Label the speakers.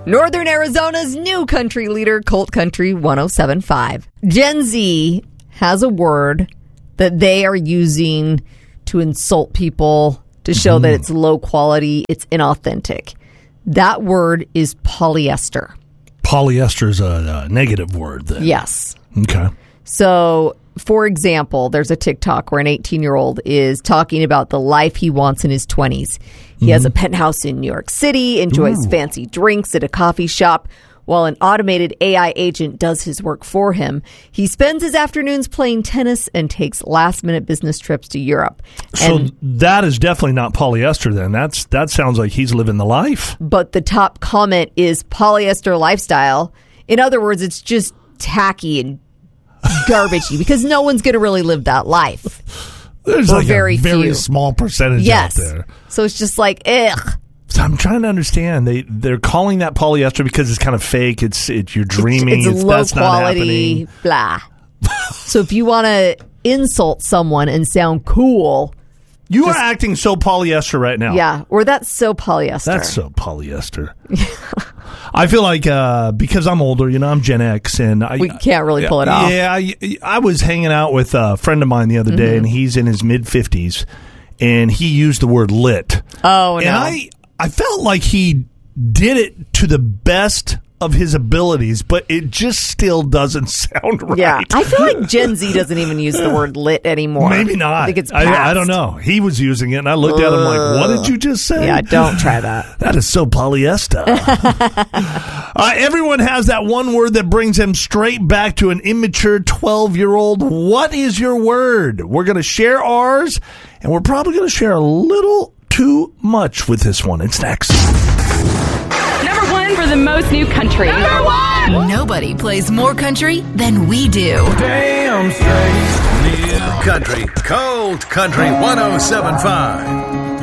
Speaker 1: Northern Arizona's new country leader, Colt Country 107.5. Gen Z has a word that they are using to insult people, to show that it's low quality, it's inauthentic. That word is polyester.
Speaker 2: Polyester is a negative word then.
Speaker 1: Yes.
Speaker 2: Okay.
Speaker 1: So, for example, there's a TikTok where an 18-year-old is talking about the life he wants in his 20s. He has a penthouse in New York City, enjoys fancy drinks at a coffee shop, while an automated AI agent does his work for him. He spends his afternoons playing tennis and takes last-minute business trips to Europe.
Speaker 2: So that is definitely not polyester then. That sounds like he's living the life.
Speaker 1: But the top comment is polyester lifestyle. In other words, it's just tacky and garbagey because no one's going to really live that life.
Speaker 2: There's
Speaker 1: Or
Speaker 2: like
Speaker 1: very
Speaker 2: a very
Speaker 1: few.
Speaker 2: small percentage out there.
Speaker 1: So it's just like, ugh.
Speaker 2: So I'm trying to understand. They're calling that polyester because it's kind of fake. It's you're dreaming.
Speaker 1: It's low
Speaker 2: that's
Speaker 1: quality,
Speaker 2: not happening.
Speaker 1: blah. So if you want to insult someone and sound cool,
Speaker 2: You are acting so polyester right now.
Speaker 1: yeah, or that's so polyester.
Speaker 2: That's so polyester. I feel like because I'm older, I'm Gen X, and
Speaker 1: we can't really pull it off.
Speaker 2: Yeah, I was hanging out with a friend of mine the other day, and he's in his mid-50s, and he used the word lit.
Speaker 1: Oh, no.
Speaker 2: And I felt like he did it to the best of his abilities, but it just still doesn't sound right.
Speaker 1: Yeah, I feel like Gen Z doesn't even use the word lit anymore.
Speaker 2: Maybe not.
Speaker 1: I think it's
Speaker 2: I
Speaker 1: past.
Speaker 2: don't know. He was using it, and I looked at him like, what did you just say?
Speaker 1: Yeah, don't try that.
Speaker 2: That is so polyester. Everyone has that one word that brings them straight back to an immature 12-year-old. What is your word? We're going to share ours, and we're probably going to share a little too much with this one. It's next.
Speaker 3: Number one for the most new country. Number one!
Speaker 4: Nobody plays more country than we do.
Speaker 5: Damn straight. New country. Cold Country 107.5.